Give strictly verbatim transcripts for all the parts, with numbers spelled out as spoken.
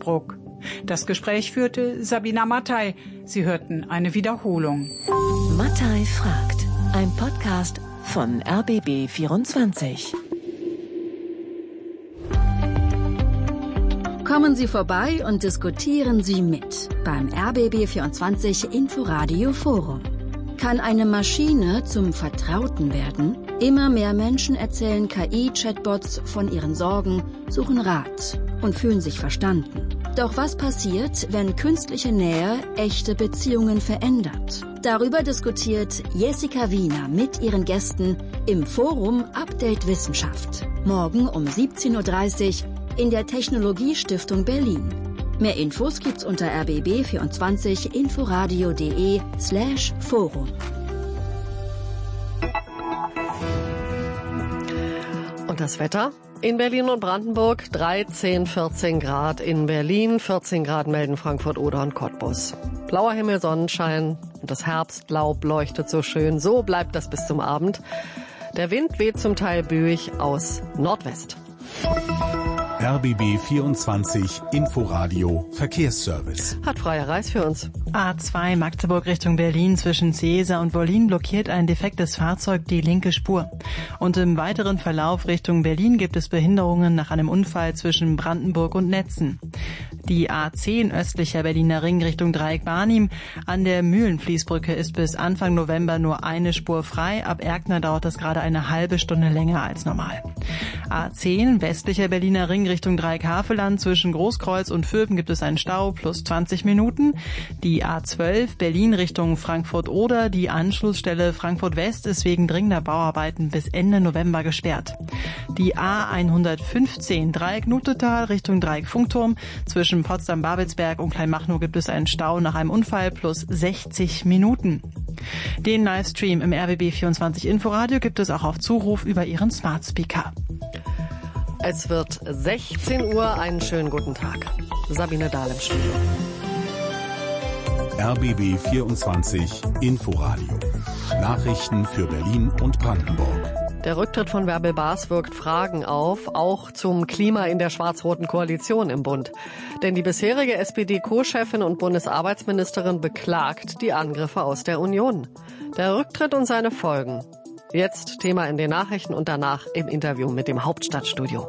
Innsbruck. Das Gespräch führte Sabina Mattei. Sie hörten eine Wiederholung. Mattei fragt. Ein Podcast von R B B vierundzwanzig. Kommen Sie vorbei und diskutieren Sie mit beim R B B vierundzwanzig Inforadio Forum. Kann eine Maschine zum Vertrauten werden? Immer mehr Menschen erzählen K I-Chatbots von ihren Sorgen, suchen Rat und fühlen sich verstanden. Doch was passiert, wenn künstliche Nähe echte Beziehungen verändert? Darüber diskutiert Jessica Wiener mit ihren Gästen im Forum Update Wissenschaft. Morgen um siebzehn Uhr dreißig in der Technologiestiftung Berlin. Mehr Infos gibt's unter r b b vierundzwanzig inforadio.de slash Forum. Und das Wetter? In Berlin und Brandenburg dreizehn, vierzehn Grad, in Berlin vierzehn Grad melden Frankfurt, Oder und Cottbus. Blauer Himmel, Sonnenschein und das Herbstlaub leuchtet so schön. So bleibt das bis zum Abend. Der Wind weht zum Teil böig aus Nordwest. R B B vierundzwanzig Inforadio Verkehrsservice. Hat Freier Reis für uns. A zwei Magdeburg Richtung Berlin zwischen Seesa und Wollin blockiert ein defektes Fahrzeug die linke Spur. Und im weiteren Verlauf Richtung Berlin gibt es Behinderungen nach einem Unfall zwischen Brandenburg und Netzen. Die A zehn östlicher Berliner Ring Richtung Dreieck Barnim. An der Mühlenfließbrücke ist bis Anfang November nur eine Spur frei. Ab Erkner dauert das gerade eine halbe Stunde länger als normal. A zehn westlicher Berliner Ring Richtung Dreieck-Havelland. Zwischen Großkreuz und Vöben gibt es einen Stau plus zwanzig Minuten. Die A zwölf Berlin Richtung Frankfurt-Oder. Die Anschlussstelle Frankfurt-West ist wegen dringender Bauarbeiten bis Ende November gesperrt. Die A hundertfünfzehn Dreieck-Nutetal Richtung Dreieck-Funkturm. Zwischen Potsdam-Babelsberg und Kleinmachnow gibt es einen Stau nach einem Unfall plus sechzig Minuten. Den Livestream im R B B vierundzwanzig Inforadio gibt es auch auf Zuruf über Ihren Smart Speaker. Es wird sechzehn Uhr. Einen schönen guten Tag. Sabine Dahl im Studio. R B B vierundzwanzig Inforadio. Nachrichten für Berlin und Brandenburg. Der Rücktritt von Bärbel Baas wirkt Fragen auf, auch zum Klima in der schwarz-roten Koalition im Bund. Denn die bisherige S P D-Co-Chefin und Bundesarbeitsministerin beklagt die Angriffe aus der Union. Der Rücktritt und seine Folgen. Jetzt Thema in den Nachrichten und danach im Interview mit dem Hauptstadtstudio.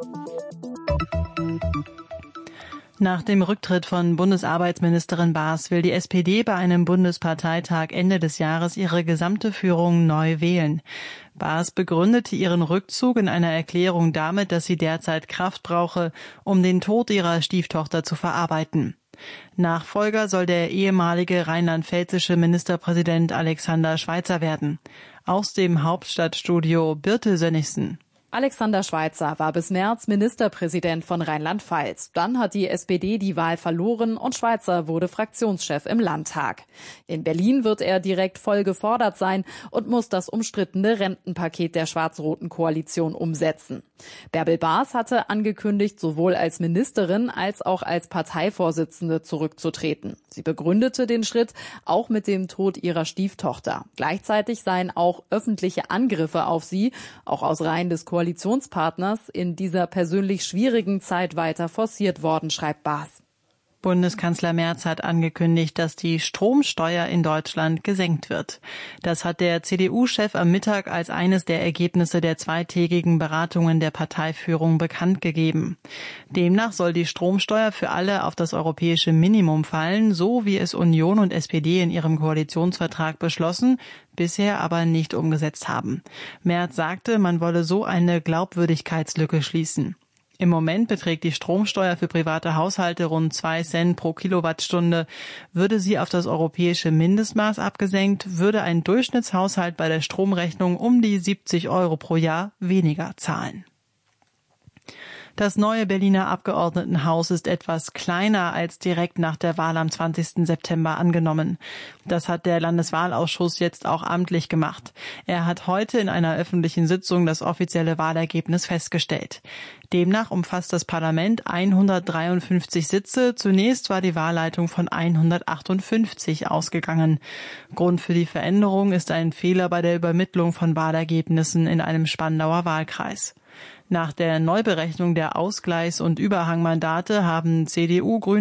Nach dem Rücktritt von Bundesarbeitsministerin Baas will die S P D bei einem Bundesparteitag Ende des Jahres ihre gesamte Führung neu wählen. Baas begründete ihren Rückzug in einer Erklärung damit, dass sie derzeit Kraft brauche, um den Tod ihrer Stieftochter zu verarbeiten. Nachfolger soll der ehemalige rheinland-pfälzische Ministerpräsident Alexander Schweitzer werden. Aus dem Hauptstadtstudio Birte Sönnigsen. Alexander Schweitzer war bis März Ministerpräsident von Rheinland-Pfalz. Dann hat die S P D die Wahl verloren und Schweitzer wurde Fraktionschef im Landtag. In Berlin wird er direkt voll gefordert sein und muss das umstrittene Rentenpaket der schwarz-roten Koalition umsetzen. Bärbel Baas hatte angekündigt, sowohl als Ministerin als auch als Parteivorsitzende zurückzutreten. Sie begründete den Schritt auch mit dem Tod ihrer Stieftochter. Gleichzeitig seien auch öffentliche Angriffe auf sie, auch aus Reihen des Koalitionspartners, in dieser persönlich schwierigen Zeit weiter forciert worden, schreibt Baas. Bundeskanzler Merz hat angekündigt, dass die Stromsteuer in Deutschland gesenkt wird. Das hat der C D U-Chef am Mittag als eines der Ergebnisse der zweitägigen Beratungen der Parteiführung bekannt gegeben. Demnach soll die Stromsteuer für alle auf das europäische Minimum fallen, so wie es Union und S P D in ihrem Koalitionsvertrag beschlossen, bisher aber nicht umgesetzt haben. Merz sagte, man wolle so eine Glaubwürdigkeitslücke schließen. Im Moment beträgt die Stromsteuer für private Haushalte rund zwei Cent pro Kilowattstunde. Würde sie auf das europäische Mindestmaß abgesenkt, würde ein Durchschnittshaushalt bei der Stromrechnung um die siebzig Euro pro Jahr weniger zahlen. Das neue Berliner Abgeordnetenhaus ist etwas kleiner als direkt nach der Wahl am zwanzigsten September angenommen. Das hat der Landeswahlausschuss jetzt auch amtlich gemacht. Er hat heute in einer öffentlichen Sitzung das offizielle Wahlergebnis festgestellt. Demnach umfasst das Parlament hundertdreiundfünfzig Sitze. Zunächst war die Wahlleitung von hundertachtundfünfzig ausgegangen. Grund für die Veränderung ist ein Fehler bei der Übermittlung von Wahlergebnissen in einem Spandauer Wahlkreis. Nach der Neuberechnung der Ausgleichs- und Überhangmandate haben C D U, Grüne